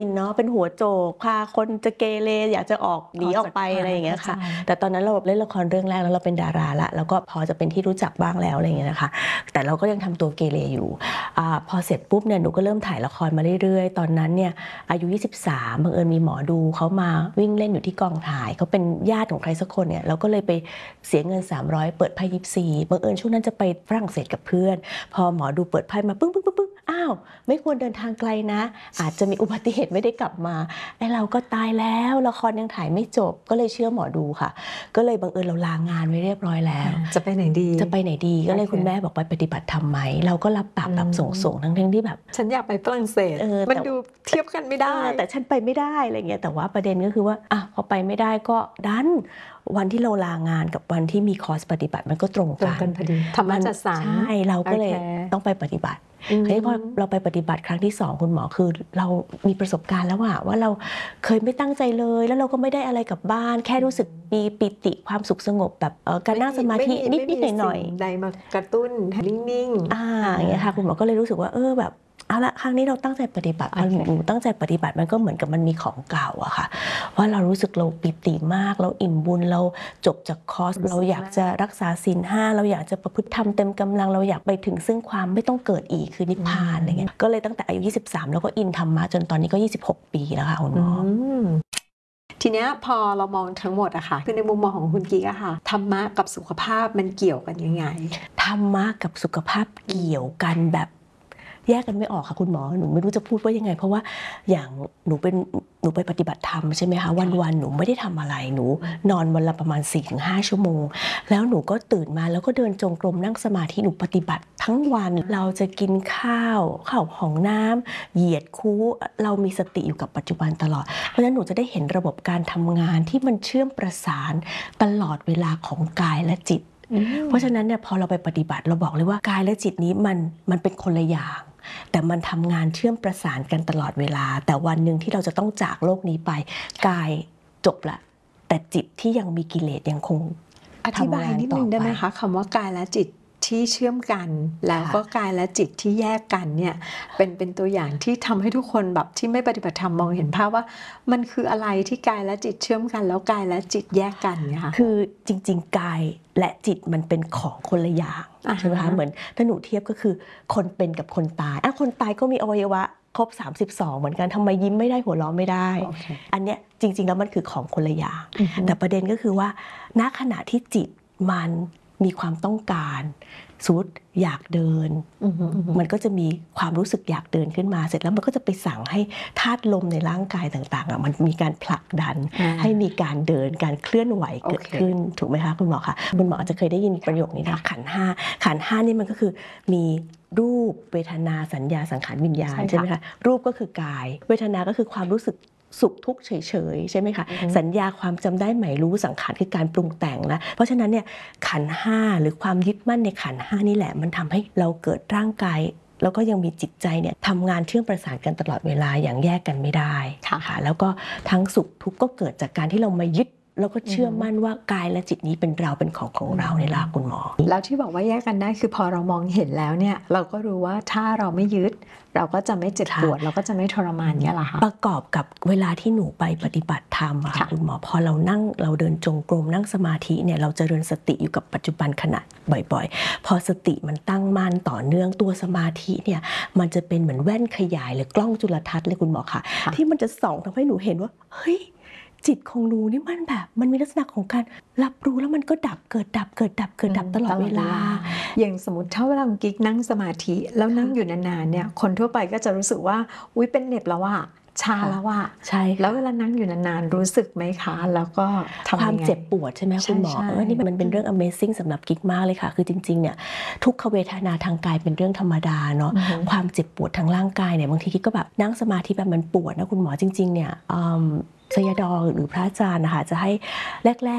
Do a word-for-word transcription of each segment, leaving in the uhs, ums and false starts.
เนาะเป็นหัวโจกพาคนจะเกเรอยากจะออกหนีออกไปอะไรอย่างเงี้ยค่ะแต่ตอนนั้นเราเล่นละครเรื่องแรกแล้วเราเป็นดาราละแล้วก็พอจะเป็นที่รู้จักบ้างแล้วอะไรอย่างเงี้ยนะคะแต่เราก็ยังทำตัวเกเรอยู่อ่าพอเสร็จปุ๊บเนี่ยหนูก็เริ่มถ่ายละครมาเรื่อยๆตอนนั้นเนี่ยอายุยี่สิบสามบังเอิญมีหมอดูเขามาวิ่งเล่นอยู่ที่กองถ่ายเขาเป็นญาติของใครสักคนเนี่ยเราก็เลยไปเสียเงินสามร้อยเปิดไพ่ยิปซีบังเอิญช่วงนั้นจะไปฝรั่งเศสกับเพื่อนพอหมอดูเปิดไพ่มาปึ้งปึ้งปึ้งปึ้งอ้าวไม่ควรเดินทางไกลนะอาจจะมีอุบัติเหตุไม่ได้กลับมาไอ้เราก็ตายแล้วละครยังถ่ายไม่จบก็เลยเชื่อหมอดูค่ะก็เลยบังเอิญเราลางานไว้เรียบร้อยแล้วจะไปไหนดีจะไปไหนดีก็เลยคุณแม่บอกไปปฏิบัติธรรมไหมเราก็รับปากแบบส่งๆทั้งๆที่แบบฉันอยากไปฝรั่งเศสมันดูเทียบกันไม่ได้แต่ฉันไปไม่ได้อะไรเงี้ยแต่ว่าประเด็นก็คือว่าอ่ะพอไปไม่ได้ก็ดันวันที่เราลางานกับวันที่มีคอร์สปฏิบัติมันก็ตรงกันตรงกันพอดีธรรมะจัดสรรใช่เราก็เลยต้องไปปฏิบัติทีนี้พอเราไปปฏิบัติครั้งที่สองคุณหมอคือเรามีประสบการณ์แล้วว่าว่าเราเคยไม่ตั้งใจเลยแล้วเราก็ไม่ได้อะไรกับบ้านแค่รู้สึกมีปิติความสุขสงบแบบการนั่งสมาธินิดๆหน่อยๆใดมากระตุ้นนิ่งๆอ่าอย่างเงี้ยค่ะคุณหมอก็เลยรู้สึกว่าเออแบบเอาละครั้งนี้เราตั้งใจปฏิบัติพอหนูตั้งใจปฏิบัติมันก็เหมือนกับมันมีของเก่าอะค่ะว่าเรารู้สึกเราปิติมากเราอิ่มบุญเราจบจากคอร์สเราอยากจะรักษาศีลห้าเราอยากจะประพฤติธรรมเต็มกำลังเราอยากไปถึงซึ่งความไม่ต้องเกิดอีกคือนิพพานอะไรเงี้ยก็เลยตั้งแต่อายุยี่สิบสามแล้วก็อินธรรมะจนตอนนี้ก็ยี่สิบหกปีแล้วค่ะคุณหมอทีเนี้ยพอเรามองทั้งหมดอะค่ะคือในมุมมองของคุณกิ๊กอะค่ะธรรมะกับสุขภาพมันเกี่ยวกันยังไงธรรมะกับสุขภาพเกี่ยวกันแบบแยกกันไม่ออกค่ะคุณหมอหนูไม่รู้จะพูดว่ายังไงเพราะว่าอย่างหนูเป็นหนูไปปฏิบัติธรรมใช่ไหมคะวันๆหนูไม่ได้ทำอะไรหนูนอนวันละประมาณ สี่ถึงห้า ชั่วโมงแล้วหนูก็ตื่นมาแล้วก็เดินจงกรมนั่งสมาธิหนูปฏิบัติทั้งวันเราจะกินข้าวเข้าห้องน้ำเหยียดคู้เรามีสติอยู่กับปัจจุบันตลอดเพราะฉะนั้นหนูจะได้เห็นระบบการทำงานที่มันเชื่อมประสานตลอดเวลาของกายและจิตเพราะฉะนั้นเนี่ยพอเราไปปฏิบัติเราบอกเลยว่ากายและจิตนี้มันมันเป็นคนละอย่างแต่มันทำงานเชื่อมประสานกันตลอดเวลาแต่วันหนึ่งที่เราจะต้องจากโลกนี้ไปกายจบละแต่จิตที่ยังมีกิเลสยังคงอธิบายนิดนึงได้ไหมคะคำว่ากายและจิตที่เชื่อมกันแล้วก็กายและจิตที่แยกกันเนี่ยเป็นเป็นตัวอย่างที่ทำให้ทุกคนแบบที่ไม่ปฏิบัติธรรมมองเห็นภาพว่ามันคืออะไรที่กายและจิตเชื่อมกันแล้วกายและจิตแยกกันเนี่ยค่ะคือจริงๆกายและจิตมันเป็นของคนละอย่างใช่ไหมคะเหมือนถ้าหนูเทียบก็คือคนเป็นกับคนตายอ่ะคนตายก็มีอวัยวะครบสามสิบสองเหมือนกันทำไมยิ้มไม่ได้หัวเราะไม่ได้ okay. อันเนี้ยจริงๆแล้วมันคือของคนละอย่าง uh-huh. แต่ประเด็นก็คือว่าณขณะที่จิตมันมีความต้องการสุดอยากเดิน uh-huh. มันก็จะมีความรู้สึกอยากเดินขึ้นมาเสร็จแล้วมันก็จะไปสั่งให้ธาตุลมในร่างกายต่างๆอ่ะมันมีการผลักดัน uh-huh. ให้มีการเดินการเคลื่อนไหวเกิด okay. ขึ้นถูกไหมคะคุณหมอคะคุณหมออาจจะเคยได้ยินประโยคนี้นะขันธ์ห้าขันธ์ห้านี่มันก็คือมีรูปเวทนาสัญญาสังขารวิญญาณใช่ไหมคะรูปก็คือกายเวทนาก็คือความรู้สึกสุขทุกข์เฉยๆใช่ไหมคะสัญญาความจำได้หมายรู้สังขารคือการปรุงแต่งนะเพราะฉะนั้นเนี่ยขันธ์ห้าหรือความยึดมั่นในขันธ์ห้านี่แหละมันทำให้เราเกิดร่างกายแล้วก็ยังมีจิตใจเนี่ยทำงานเชื่อมประสานกันตลอดเวลาอย่างแยกกันไม่ได้ค่ะแล้วก็ทั้งสุขทุกข์ก็เกิดจากการที่เรามายึดแล้วก็เชื่อมั่นว่ากายและจิตนี้เป็นเราเป็นของของเราในล่ะคุณหมอแล้วที่บอกว่าแยกกันได้คือพอเรามองเห็นแล้วเนี่ยเราก็รู้ว่าถ้าเราไม่ยึดเราก็จะไม่เจ็บปวดเราก็จะไม่ทรมานเนี่ยแหละค่ะประกอบกับเวลาที่หนูไปปฏิบัติธรรมอะค่ะคุณหมอพอเรานั่งเราเดินจงกรมนั่งสมาธิเนี่ยเราเจริญสติอยู่กับปัจจุบันขณะบ่อยๆพอสติมันตั้งมั่นต่อเนื่องตัวสมาธิเนี่ยมันจะเป็นเหมือนแว่นขยายหรือกล้องจุลทรรศน์เลยคุณหมอค่ะที่มันจะส่องทำให้หนูเห็นว่าเฮ้ยจิตของหนูนี่มันแบบมันมีลักษณะของการรับรู้แล้วมันก็ดับเกิดดับเกิดดับเกิดดับตลอดเวลาอย่างสมมติถ้าเวลากิ๊กนั่งสมาธิแล้วนั่งอยู่นานๆเนี่ยคนทั่วไปก็จะรู้สึกว่าอุ๊ยเป็นเหน็บแล้วอะชาแล้วอะใช่แล้วเวลานั่งอยู่นานๆรู้สึกไหมคะแล้วก็ความเจ็บปวดใช่ไหมคุณหมอเออนี่มันเป็นเรื่อง Amazing สำหรับกิ๊กมากเลยค่ะคือจริงๆเนี่ยทุกขเวทนาทางกายเป็นเรื่องธรรมดาเนาะความเจ็บปวดทางร่างกายเนี่ยบางทีกิ๊กก็แบบนั่งสมาธิแบบมันปวดนะคุณหมอจริงๆเนี่ยสยดอหรือพระอาจารย์นะคะจะให้แรกๆ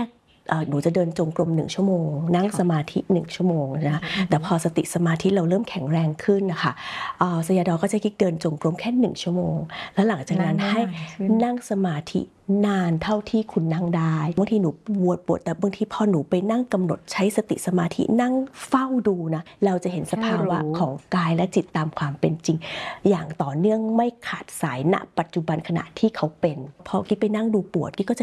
หนูจะเดินจงกรมหนึ่งชั่วโมงนั่งสมาธิหนึ่งชั่วโมงนะแต่พอสติสมาธิเราเริ่มแข็งแรงขึ้นนะคะสยดอก็จะกิ๊กเดินจงกรมแค่หนึ่งชั่วโมงแล้วหลังจากนั้นให้นั่งสมาธินานเท่าที่คุณนั่งได้บางทีหนูปวดปวดแต่บางทีพอหนูไปนั่งกำหนดใช้สติสมาธินั่งเฝ้าดูนะเราจะเห็นสภาวะของกายและจิตตามความเป็นจริงอย่างต่อเนื่องไม่ขาดสายณปัจจุบันขณะที่เขาเป็นพอกิ๊กไปนั่งดูปวดกิ๊กก็จะ